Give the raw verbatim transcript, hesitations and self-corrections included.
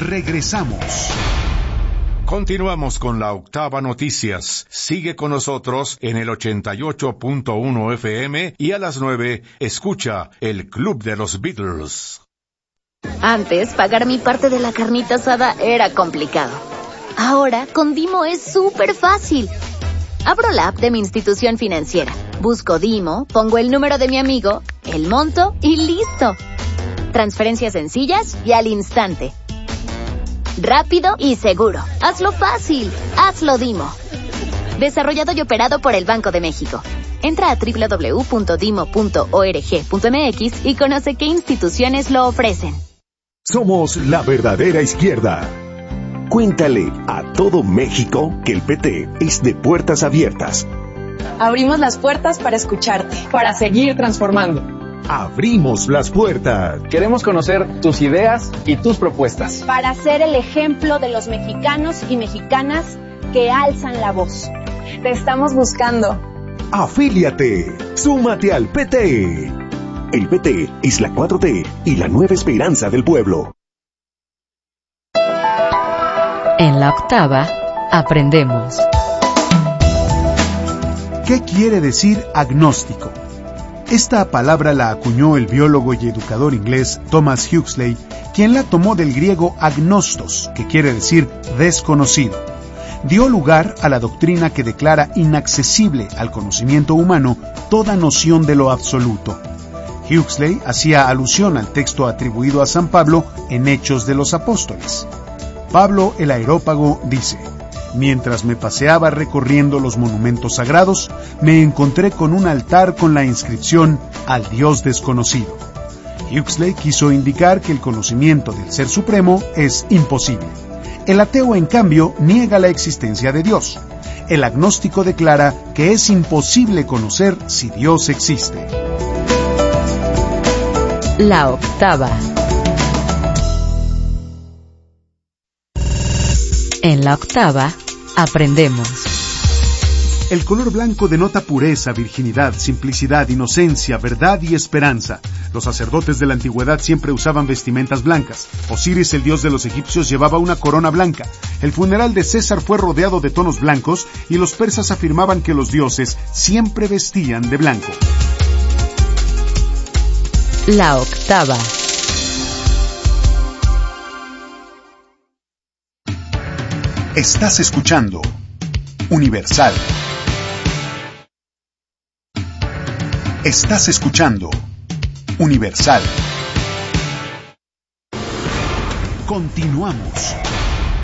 Regresamos. Continuamos con la Octava Noticias. Sigue con nosotros en el ochenta y ocho punto uno F M y a las nueve escucha el Club de los Beatles. Antes, pagar mi parte de la carnita asada era complicado. Ahora, con Dimo es súper fácil. Abro la app de mi institución financiera, busco Dimo, pongo el número de mi amigo, el monto y listo. Transferencias sencillas y al instante. Rápido y seguro. Hazlo fácil. Hazlo Dimo. Desarrollado y operado por el Banco de México. Entra a doble u doble u doble u punto dimo punto org punto m x y conoce qué instituciones lo ofrecen. Somos la verdadera izquierda. Cuéntale a todo México que el P T es de puertas abiertas. Abrimos las puertas para escucharte, para seguir transformando. Abrimos las puertas. Queremos conocer tus ideas y tus propuestas. Para ser el ejemplo de los mexicanos y mexicanas que alzan la voz. Te estamos buscando. Afíliate. Súmate al P T. El P T es la cuatro T y la nueva esperanza del pueblo. En la octava, aprendemos. ¿Qué quiere decir agnóstico? Esta palabra la acuñó el biólogo y educador inglés Thomas Huxley, quien la tomó del griego agnostos, que quiere decir desconocido. Dio lugar a la doctrina que declara inaccesible al conocimiento humano toda noción de lo absoluto. Huxley hacía alusión al texto atribuido a San Pablo en Hechos de los Apóstoles. Pablo el Areópago dice: mientras me paseaba recorriendo los monumentos sagrados, me encontré con un altar con la inscripción al Dios desconocido. Huxley quiso indicar que el conocimiento del Ser Supremo es imposible. El ateo, en cambio, niega la existencia de Dios. El agnóstico declara que es imposible conocer si Dios existe. La octava. En la octava, aprendemos. El color blanco denota pureza, virginidad, simplicidad, inocencia, verdad y esperanza. Los sacerdotes de la antigüedad siempre usaban vestimentas blancas. Osiris, el dios de los egipcios, llevaba una corona blanca. El funeral de César fue rodeado de tonos blancos y los persas afirmaban que los dioses siempre vestían de blanco. La octava. Estás escuchando Universal. Estás escuchando Universal. Continuamos.